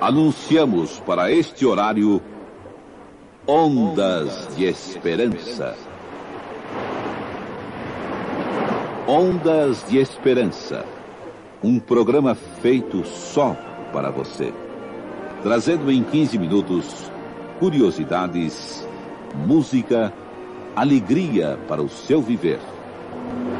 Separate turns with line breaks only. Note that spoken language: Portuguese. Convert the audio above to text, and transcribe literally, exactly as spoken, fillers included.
Anunciamos para este horário Ondas de Esperança. Ondas de Esperança. Um programa feito só para você. Trazendo em quinze minutos curiosidades, música, alegria para o seu viver.